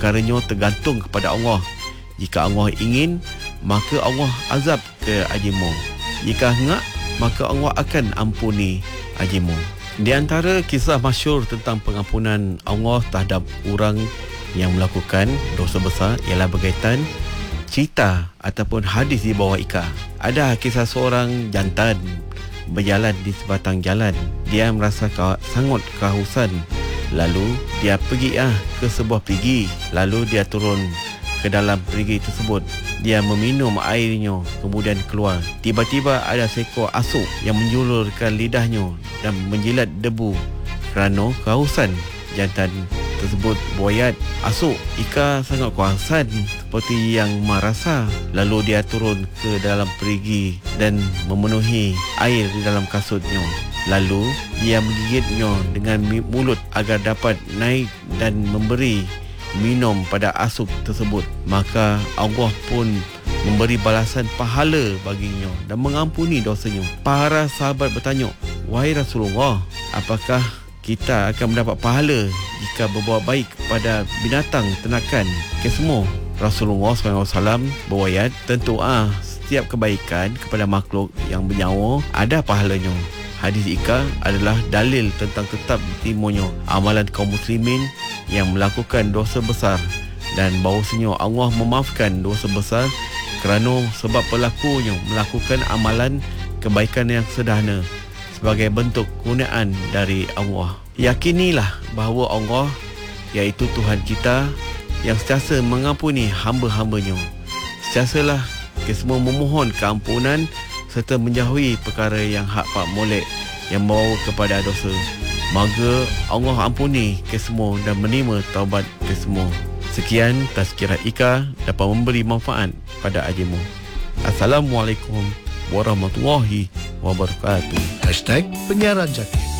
perkaranya tergantung kepada Allah. Jika Allah ingin, maka Allah azab ke ajimu. Jika hendak, maka Allah akan ampuni ajimu. Di antara kisah masyhur tentang pengampunan Allah terhadap orang yang melakukan dosa besar ialah berkaitan cerita ataupun hadis di bawah Ika. Ada kisah seorang jantan berjalan di sebatang jalan. Dia merasa sangat kehausan. Lalu dia pergi ke sebuah perigi. Lalu dia turun ke dalam perigi tersebut. Dia meminum airnya, kemudian keluar. Tiba-tiba ada seekor asuk yang menjulurkan lidahnya dan menjilat debu kerana kehausan. Jantan tersebut buayat, asuk. Ika sangat kehausan seperti yang merasa. Lalu dia turun ke dalam perigi dan memenuhi air di dalam kasutnya. Lalu dia menggigitnya dengan mulut agar dapat naik dan memberi minum pada asuk tersebut. Maka Allah pun memberi balasan pahala baginya dan mengampuni dosanya. Para sahabat bertanya, "Wahai Rasulullah, apakah kita akan mendapat pahala jika berbuat baik kepada binatang ternakan semua?" Rasulullah SAW berwayat, tentu setiap kebaikan kepada makhluk yang bernyawa ada pahalanya. Hadis Ika adalah dalil tentang tetap diterimanya amalan kaum muslimin yang melakukan dosa besar, dan bahawasanya Allah memaafkan dosa besar kerana sebab pelakunya melakukan amalan kebaikan yang sederhana sebagai bentuk kurniaan dari Allah. Yakinilah bahawa Allah, iaitu Tuhan kita, yang sentiasa mengampuni hamba-hambanya. Sentiasalah semua memohon keampunan serta menjauhi perkara yang hak pak molek yang membawa kepada dosa. Maka Allah ampuni kesemua dan menerima taubat kesemua. Sekian tazkirah Ika dapat memberi manfaat pada ajimu. Assalamualaikum warahmatullahi wabarakatuh. #Penyiaran Jaki.